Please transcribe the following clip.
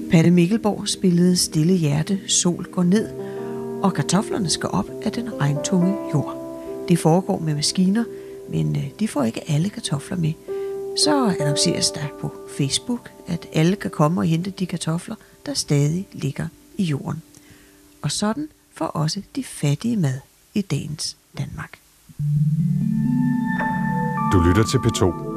Patte Mikkelborg spillede Stille hjerte, sol går ned, og kartoflerne skal op af den regntunge jord. Det foregår med maskiner, men de får ikke alle kartofler med. Så annonceres der på Facebook, at alle kan komme og hente de kartofler, der stadig ligger i jorden. Og sådan får også de fattige mad i dagens Danmark. Du lytter til P2.